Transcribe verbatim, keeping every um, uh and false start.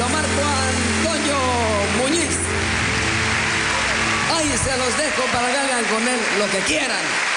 a Marco Antonio Muñiz. Ahí se los dejo para que hagan con él lo que quieran.